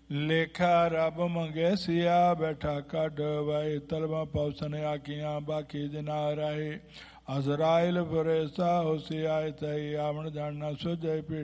ਲੇਖਾ ਰੱਬ ਮੰਗੇ ਸਿਆ ਬੈਠਾ ਕੱਢ ਵਾਏ ਤਲਵਾ ਪੌਸਨ ਆਕੀਆਂ ਬਾਕੀ ਦਿਨਾ ਰਾਏ ਅਜ਼ਰਾਇਲ ਫਰੇਸਾ ਹੁਸਿਆਇ ਤਈ ਆਵਣ ਜਾਣਾ ਸੁਜੈ